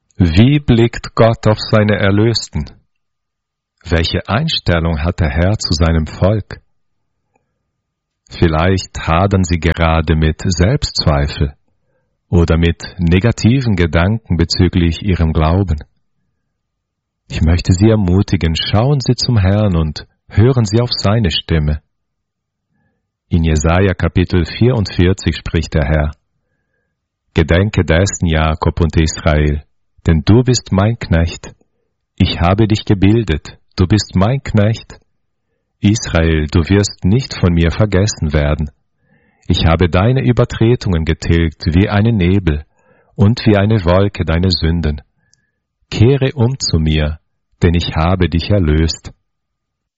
Wie blickt Gott auf seine Erlösten? Welche Einstellung hat der Herr zu seinem Volk? Vielleicht hadern sie gerade mit Selbstzweifel oder mit negativen Gedanken bezüglich ihrem Glauben. Ich möchte Sie ermutigen, schauen Sie zum Herrn und hören Sie auf seine Stimme. In Jesaja Kapitel 44 spricht der Herr: Gedenke dessen, Jakob und Israel, denn du bist mein Knecht. Ich habe dich gebildet, du bist mein Knecht. Israel, du wirst nicht von mir vergessen werden. Ich habe deine Übertretungen getilgt wie einen Nebel und wie eine Wolke deine Sünden. Kehre um zu mir, denn ich habe dich erlöst.